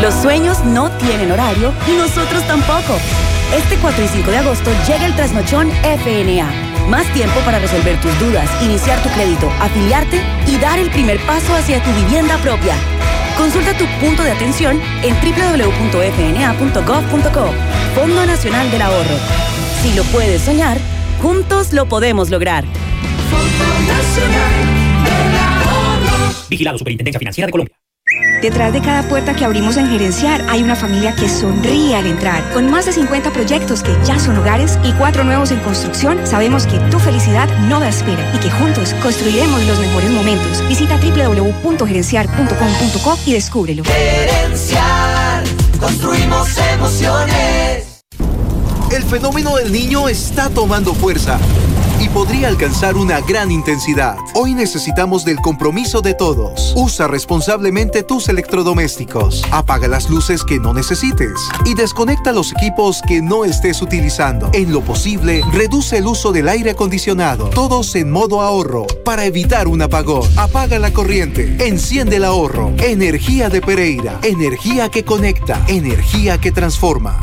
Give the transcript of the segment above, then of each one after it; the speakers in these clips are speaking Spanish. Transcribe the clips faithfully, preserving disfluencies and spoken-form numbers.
Los sueños no tienen horario y nosotros tampoco. Este cuatro y cinco de agosto llega el Trasnochón F N A. Más tiempo para resolver tus dudas, iniciar tu crédito, afiliarte y dar el primer paso hacia tu vivienda propia. Consulta tu punto de atención en doble u doble u doble u punto f n a punto gov punto co. Fondo Nacional del Ahorro. Si lo puedes soñar, juntos lo podemos lograr. Fondo Nacional del Ahorro. Vigilado Superintendencia Financiera de Colombia. Detrás de cada puerta que abrimos en Gerenciar hay una familia que sonríe al entrar. Con más de cincuenta proyectos que ya son hogares y cuatro nuevos en construcción, sabemos que tu felicidad no da espera y que juntos construiremos los mejores momentos. Visita doble u doble u doble u punto gerenciar punto com punto co y descúbrelo. Gerenciar, construimos emociones. El fenómeno del niño está tomando fuerza y podría alcanzar una gran intensidad. Hoy necesitamos del compromiso de todos. Usa responsablemente tus electrodomésticos. Apaga las luces que no necesites y desconecta los equipos que no estés utilizando. En lo posible, reduce el uso del aire acondicionado. Todos en modo ahorro para evitar un apagón. Apaga la corriente. Enciende el ahorro. Energía de Pereira. Energía que conecta. Energía que transforma.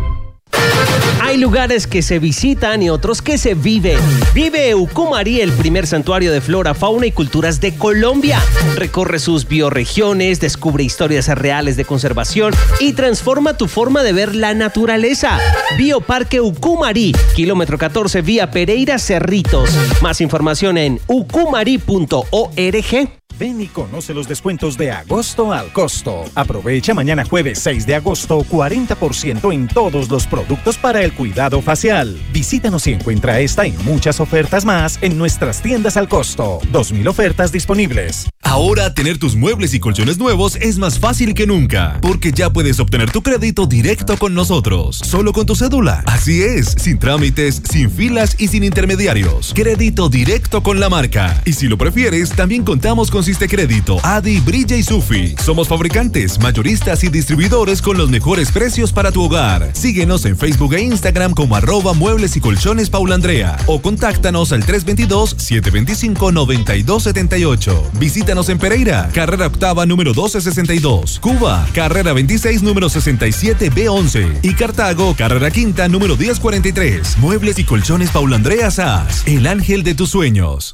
Hay lugares que se visitan y otros que se viven. Vive Ucumari, el primer santuario de flora, fauna y culturas de Colombia. Recorre sus bioregiones, descubre historias reales de conservación y transforma tu forma de ver la naturaleza. Bioparque Ucumari, kilómetro catorce, vía Pereira Cerritos. Más información en ucumari punto org. Ven y conoce los descuentos de agosto al costo. Aprovecha mañana jueves seis de agosto cuarenta por ciento en todos los productos para el cuidado facial. Visítanos y encuentra esta y muchas ofertas más en nuestras tiendas al costo. dos mil ofertas disponibles. Ahora tener tus muebles y colchones nuevos es más fácil que nunca, porque ya puedes obtener tu crédito directo con nosotros, solo con tu cédula. Así es, sin trámites, sin filas y sin intermediarios. Crédito directo con la marca. Y si lo prefieres, también contamos con Crédito, Adi, Brilla y Sufi. Somos fabricantes, mayoristas y distribuidores con los mejores precios para tu hogar. Síguenos en Facebook e Instagram como arroba muebles y colchones Paula Andrea o contáctanos al tres dos dos, siete dos cinco, nueve dos siete ocho. Visítanos en Pereira, carrera octava número doce sesenta y dos, Cuba, carrera veintiséis número sesenta y siete B once y Cartago, carrera quinta número diez cuarenta y tres. Muebles y colchones Paula Andrea Sass, el ángel de tus sueños.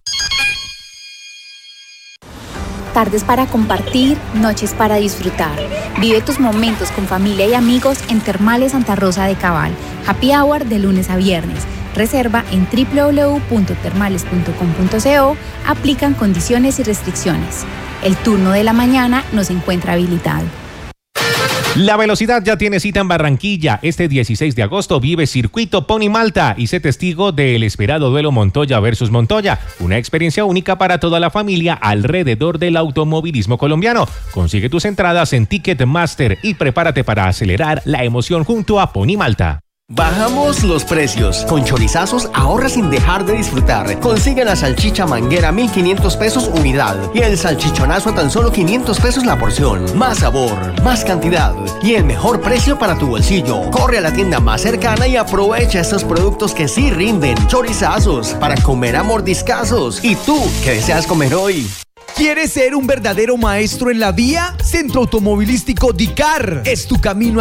Tardes para compartir, noches para disfrutar. Vive tus momentos con familia y amigos en Termales Santa Rosa de Cabal. Happy Hour de lunes a viernes. Reserva en doble u doble u doble u punto termales punto com punto co. Aplican condiciones y restricciones. El turno de la mañana nos encuentra habilitado. La velocidad ya tiene cita en Barranquilla. Este dieciséis de agosto vive Circuito Pony Malta y sé testigo del esperado duelo Montoya versus Montoya. Una experiencia única para toda la familia alrededor del automovilismo colombiano. Consigue tus entradas en Ticketmaster y prepárate para acelerar la emoción junto a Pony Malta. Bajamos los precios. Con Chorizazos ahorra sin dejar de disfrutar. Consigue la salchicha manguera mil quinientos pesos unidad y el salchichonazo a tan solo quinientos pesos la porción. Más sabor, más cantidad y el mejor precio para tu bolsillo. Corre a la tienda más cercana y aprovecha estos productos que sí rinden. Chorizazos, para comer a mordiscazos. ¿Y tú, qué deseas comer hoy? ¿Quieres ser un verdadero maestro en la vía? Centro Automovilístico D I C A R es tu camino